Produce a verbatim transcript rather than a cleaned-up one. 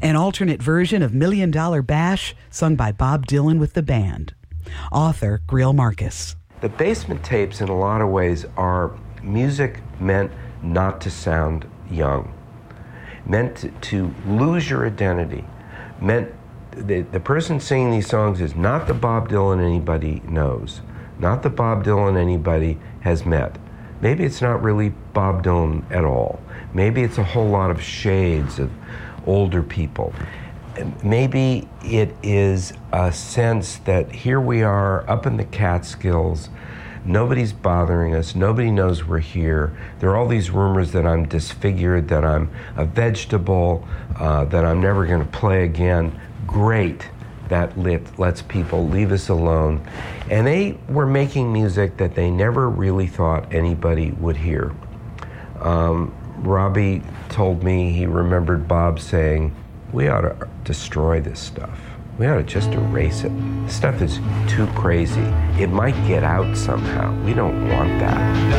An alternate version of Million Dollar Bash sung by Bob Dylan with the band. Author Greil Marcus. The basement tapes in a lot of ways are music meant not to sound young, meant to, to lose your identity, meant the, the person singing these songs is not the Bob Dylan anybody knows, not the Bob Dylan anybody has met. Maybe it's not really Bob Dylan at all. Maybe it's a whole lot of shades of older people. Maybe it is a sense that here we are up in the Catskills, nobody's bothering us, nobody knows we're here. There are all these rumors that I'm disfigured, that I'm a vegetable, uh, that I'm never going to play again. Great. That lit, lets people leave us alone. And they were making music that they never really thought anybody would hear. Um, Robbie told me he remembered Bob saying, we ought to destroy this stuff. We ought to just erase it. This stuff is too crazy. It might get out somehow. We don't want that.